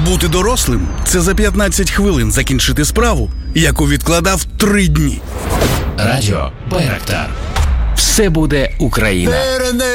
Бути дорослим – це за 15 хвилин закінчити справу, яку відкладав 3 дні. Радіо Байрактар. Все буде Україна.